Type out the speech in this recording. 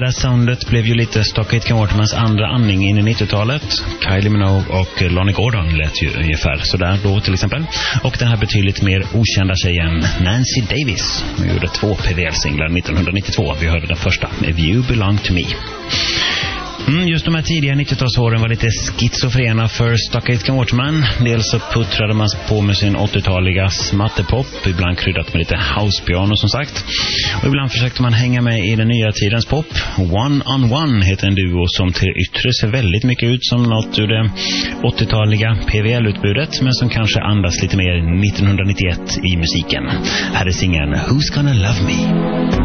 där soundet blev ju lite Stockholm Watermans andra andning in i 90-talet. Kylie Minogue och Lonnie Gordon lät ju ungefär sådär då till exempel. Och den här betydligt mer okända tjejen Nancy Davis. Hon gjorde 2 PVL-singlar 1992. Vi hörde den första, If You Belong To Me. Just de här tidiga 90-talsåren var lite schizofrena för Stockholm Waterman. Dels så puttrade man på med sin 80-taliga smattepop, ibland kryddat med lite housepiano som sagt. Och ibland försökte man hänga med i den nya tidens pop. One on One heter en duo som till yttre ser väldigt mycket ut som något ur det 80-taliga PVL-utbudet, men som kanske andas lite mer 1991 i musiken. Här är singeln Who's Gonna Love Me?